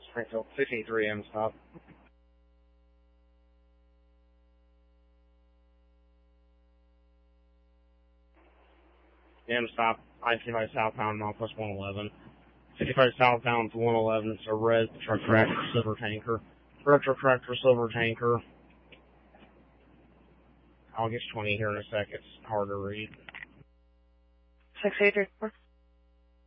Springfield, 683 M stop. M stop, I-55 southbound, Northwest 111. 55 southbound to 111, it's a red truck tractor, silver tanker. Red truck tractor, silver tanker. I'll get 20 here in a sec, it's hard to read. 683.